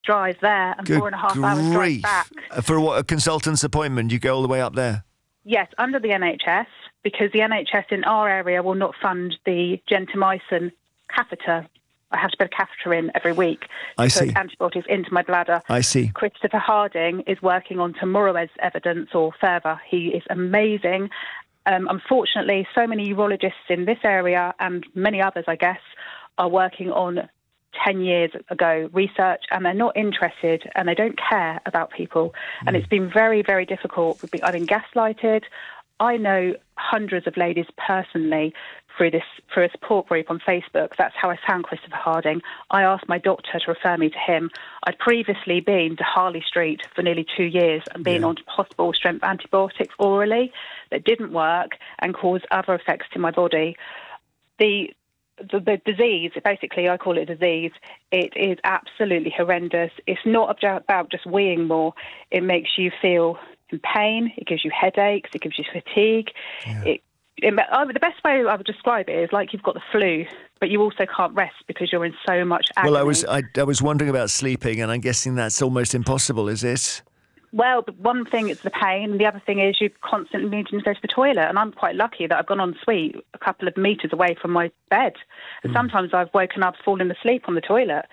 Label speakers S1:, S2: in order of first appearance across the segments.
S1: drive there and 4.5 hours drive back.
S2: For what, a consultant's appointment? You go all the way up there?
S1: Yes, under the NHS, because the NHS in our area will not fund the gentamicin catheter. I have to put a catheter in every week to put antibiotics into my bladder.
S2: I see.
S1: Christopher Harding is working on Tomorrow's evidence or further. He is amazing. Unfortunately, so many urologists in this area and many others, I guess, are working on 10 years ago research, and they're not interested and they don't care about people. And it's been very, very difficult. I've been gaslighted. I know hundreds of ladies personally through a support group on Facebook. That's how I found Christopher Harding. I asked my doctor to refer me to him. I'd previously been to Harley Street for nearly 2 years and been on possible strength antibiotics orally that didn't work and caused other effects to my body. The disease, basically, I call it a disease. It is absolutely horrendous. It's not about just weeing more. It makes you feel in pain. It gives you headaches. It gives you fatigue.
S2: Yeah.
S1: The best way I would describe it is like you've got the flu, but you also can't rest because you're in so much agony.
S2: Well, I was wondering about sleeping, and I'm guessing that's almost impossible, is it?
S1: Well, one thing is the pain, and the other thing is you constantly needing to go to the toilet. And I'm quite lucky that I've gone en suite a couple of metres away from my bed. And sometimes I've woken up, fallen asleep on the toilet.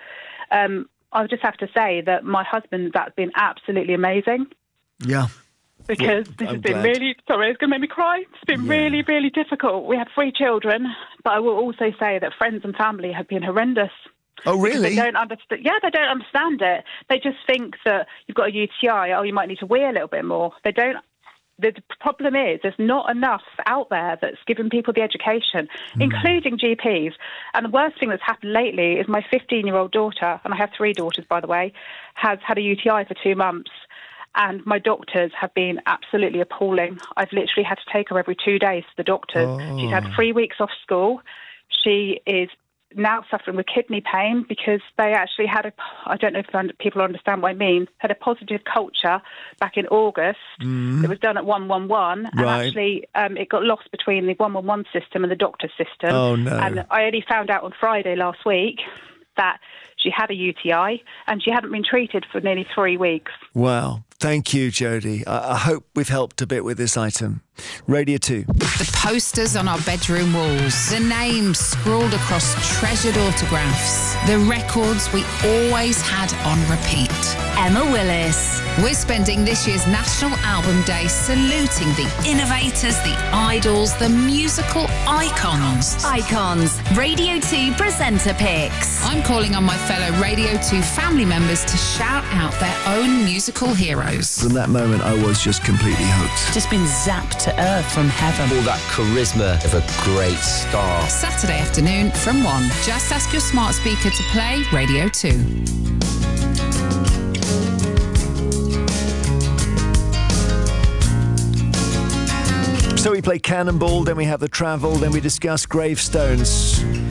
S1: I just have to say that my husband, that's been absolutely amazing.
S2: Yeah.
S1: Because this has been really, sorry, it's going to make me cry. It's been really, really difficult. We have 3 children, but I will also say that friends and family have been horrendous.
S2: Oh, really?
S1: They don't understand. Yeah, they don't understand it. They just think that you've got a UTI. Oh, you might need to wee a little bit more. They don't. The problem is there's not enough out there that's giving people the education, including GPs. And the worst thing that's happened lately is my 15-year-old daughter, and I have 3 daughters, by the way, has had a UTI for 2 months. And my doctors have been absolutely appalling. I've literally had to take her every 2 days to the doctors. Oh. She's had 3 weeks off school. She is now suffering with kidney pain because they actually had I don't know if people understand what I mean, had a positive culture back in August. It was done at 111. And actually it got lost between the 111 system and the doctor's system.
S2: Oh, no.
S1: And I only found out on Friday last week that she had a UTI and she hadn't been treated for nearly 3 weeks.
S2: Wow. Thank you, Jodie. I hope we've helped a bit with this item. Radio 2.
S3: The posters on our bedroom walls. The names scrawled across treasured autographs. The records we always had on repeat.
S4: Emma Willis.
S3: We're spending this year's National Album Day saluting the innovators, the idols, the musical icons.
S4: Icons. Radio 2 presenter picks.
S3: I'm calling on my fellow Radio 2 family members to shout out their own musical heroes.
S2: From that moment, I was just completely hooked.
S5: Just been zapped to earth from heaven.
S6: All that charisma of a great star.
S3: Saturday afternoon from 1. Just ask your smart speaker to play Radio 2.
S2: So we play Cannonball, then we have the travel, then we discuss gravestones.